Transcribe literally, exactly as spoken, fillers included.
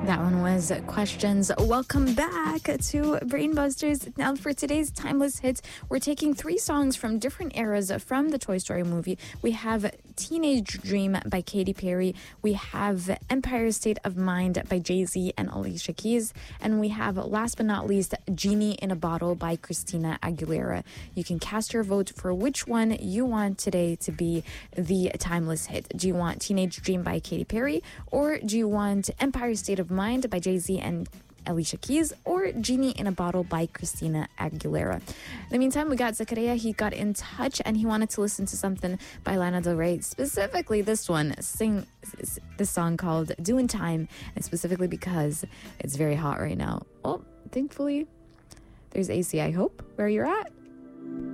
That one was Questions. Welcome back to Brainbusters. Now for today's Timeless Hits, we're taking three songs from different eras from the Toy Story movie. We have Teenage Dream by Katy Perry. We have Empire State of Mind by Jay-Z and Alicia Keys. And we have, last but not least, Genie in a Bottle by Christina Aguilera. You can cast your vote for which one you want today to be the Timeless Hit. Do you want Teenage Dream by Katy Perry, or do you want Empire State of Mind by Jay-Z and Alicia Keys, or Genie in a Bottle by Christina Aguilera? In the meantime, we got Zakaria. He got in touch and he wanted to listen to something by Lana Del Rey, specifically this one, sing this song called Doing Time, and specifically because it's very hot right now. Well, thankfully, there's A C, I hope, where you're at.